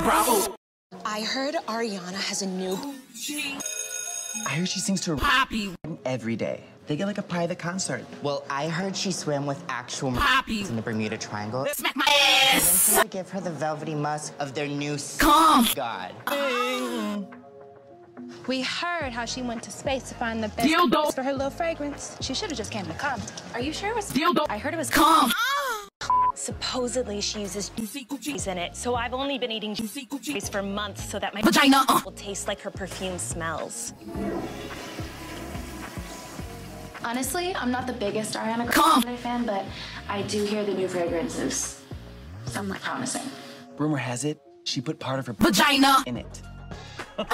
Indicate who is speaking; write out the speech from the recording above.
Speaker 1: Bravo.
Speaker 2: I heard Ariana has a new...
Speaker 3: I heard she sings to
Speaker 1: Poppy
Speaker 3: every day. They get like a private concert.
Speaker 4: Well, I heard she swam with actual
Speaker 1: Poppy
Speaker 4: in the Bermuda Triangle.
Speaker 1: Smack my ass.
Speaker 4: Then give her the velvety musk of their new
Speaker 1: Come.
Speaker 4: god.
Speaker 5: We heard how she went to space to find the best
Speaker 1: Dildo.
Speaker 5: for her little fragrance. She should have just came to come.
Speaker 2: Are you sure it was...
Speaker 1: Dildo.
Speaker 2: I heard it was...
Speaker 1: Come.
Speaker 2: Supposedly she uses juice in it, so I've only been eating juice for months so that my
Speaker 1: Vagina.
Speaker 2: will taste like her perfume smells.
Speaker 6: Honestly, I'm not the biggest Ariana
Speaker 1: Come.
Speaker 6: Grande fan, but I do hear the new fragrance is somewhat promising.
Speaker 3: Rumor has it, she put part of her
Speaker 1: Vagina
Speaker 3: in it.